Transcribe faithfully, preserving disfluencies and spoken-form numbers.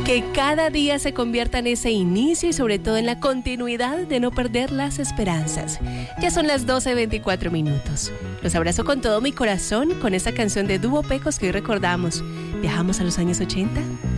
Que cada día se convierta en ese inicio y sobre todo en la continuidad de no perder las esperanzas. Ya son las doce veinticuatro minutos. Los abrazo con todo mi corazón con esta canción de Dúo Pecos que hoy recordamos. ¿Viajamos a los años ochenta?